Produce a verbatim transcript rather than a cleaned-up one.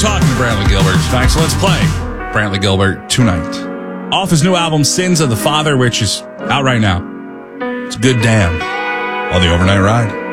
talking Brantley Gilbert tonight, so let's play Brantley Gilbert tonight. Off his new album, Sins of the Father, which is out right now. It's a good damn on the Overnight Ride.